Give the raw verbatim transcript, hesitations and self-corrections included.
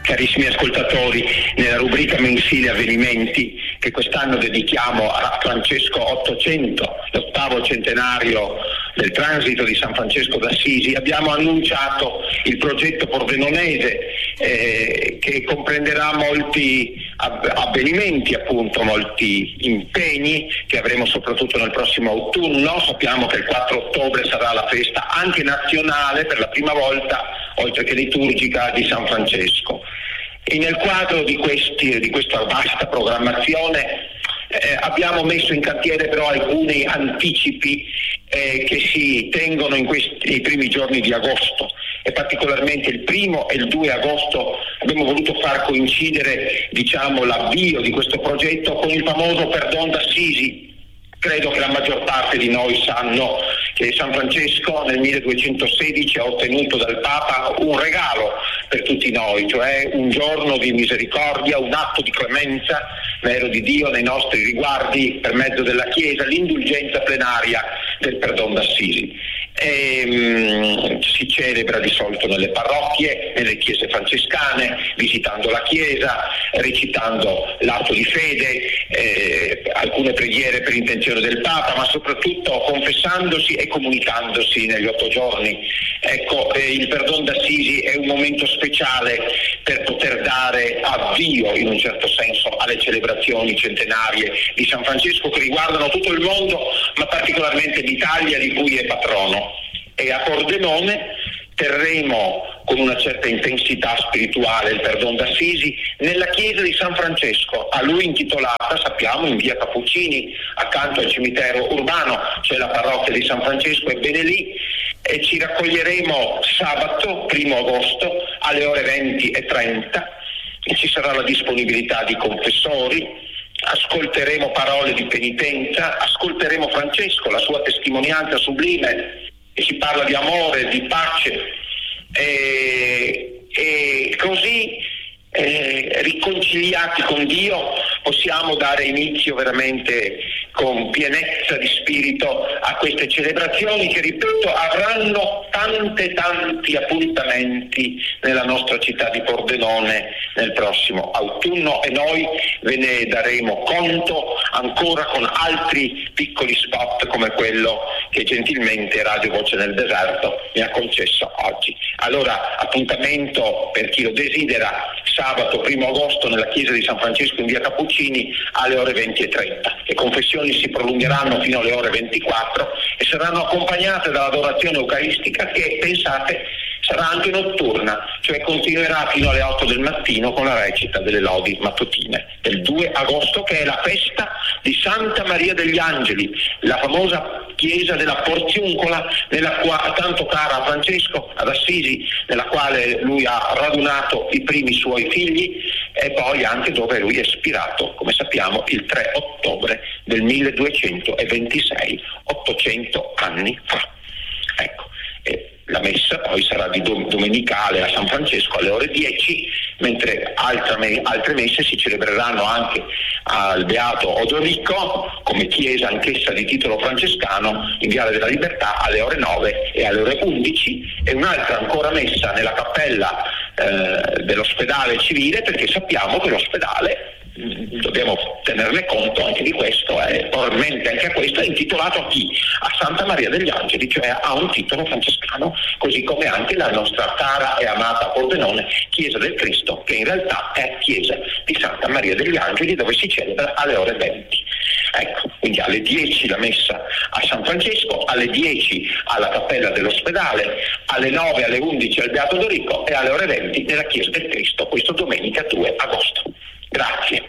Carissimi ascoltatori, nella rubrica mensile Avvenimenti che quest'anno dedichiamo a Francesco ottocento, l'ottavo centenario del transito di San Francesco d'Assisi, abbiamo annunciato il progetto pordenonese eh, che comprenderà molti avvenimenti, appunto molti impegni che avremo soprattutto nel prossimo autunno. Sappiamo che il quattro ottobre sarà la festa anche nazionale per la prima volta, oltre che liturgica, di San Francesco. E nel quadro di, questi, di questa vasta programmazione eh, abbiamo messo in cantiere però alcuni anticipi eh, che si tengono in questi nei primi giorni di agosto, e particolarmente il primo e il due agosto abbiamo voluto far coincidere, diciamo, l'avvio di questo progetto con il famoso Perdon d'Assisi. Credo che la maggior parte di noi sanno che San Francesco nel milleduecentosedici ha ottenuto dal Papa un regalo per tutti noi, cioè un giorno di misericordia, un atto di clemenza vero di Dio nei nostri riguardi per mezzo della Chiesa, l'indulgenza plenaria del Perdon d'Assisi. E, um, si celebra di solito nelle parrocchie, nelle chiese francescane, visitando la chiesa, recitando l'atto di fede, eh, alcune preghiere per intenzione del Papa, ma soprattutto confessandosi e comunicandosi negli otto giorni. Ecco, eh, il Perdon d'Assisi è un momento speciale per poter dare avvio, in un certo senso, alle celebrazioni centenarie di San Francesco che riguardano tutto il mondo, ma particolarmente l'Italia, di cui è patrono. E a Pordenone terremo con una certa intensità spirituale il Perdon d'Assisi nella chiesa di San Francesco, a lui intitolata, sappiamo, in via Cappuccini, accanto al cimitero urbano c'è la parrocchia di San Francesco, ebbene lì, e ci raccoglieremo sabato primo agosto alle ore venti e trenta, e ci sarà la disponibilità di confessori, ascolteremo parole di penitenza, ascolteremo Francesco, la sua testimonianza sublime, e si parla di amore, di pace, e, e così eh, riconciliati con Dio possiamo dare inizio veramente con pienezza di spirito a queste celebrazioni che, ripeto, avranno tante tanti appuntamenti nella nostra città di Pordenone nel prossimo autunno, e noi ve ne daremo conto ancora con altri piccoli spot come quello che gentilmente Radio Voce nel Deserto mi ha concesso oggi. Allora, appuntamento per chi lo desidera sabato primo agosto nella chiesa di San Francesco in via Cappuccini alle ore venti e trenta. Le confessioni si prolungheranno fino alle ore ventiquattro e saranno accompagnate dall'adorazione eucaristica che, pensate, sarà anche notturna, cioè continuerà fino alle otto del mattino con la recita delle lodi mattutine del due agosto, che è la festa di Santa Maria degli Angeli, la famosa chiesa della Porziuncola, nella quale tanto cara a Francesco ad Assisi, nella quale lui ha radunato i primi suoi figli, e poi anche dove lui è spirato, come sappiamo, il tre ottobre del milleduecentoventisei, ottocento anni fa. Ecco, e la messa poi sarà di dom- domenicale a San Francesco alle ore dieci, mentre altre, me- altre messe si celebreranno anche al Beato Odorico, come chiesa anch'essa di titolo francescano, in Viale della Libertà alle ore nove e alle ore undici, e un'altra ancora messa nella cappella eh, dell'ospedale civile, perché sappiamo che l'ospedale, dobbiamo tenerne conto anche di questo, è probabilmente anche a questo è intitolato a chi? A Santa Maria degli Angeli, cioè ha un titolo francescano, così come anche la nostra cara e amata Pordenone, Chiesa del Cristo, che in realtà è Chiesa di Santa Maria degli Angeli, dove si celebra alle ore venti. Ecco, quindi alle dieci la messa a San Francesco, alle dieci alla cappella dell'ospedale, alle nove, alle undici al Beato Dorico e alle ore venti nella Chiesa del Cristo, questo domenica due agosto. Grazie.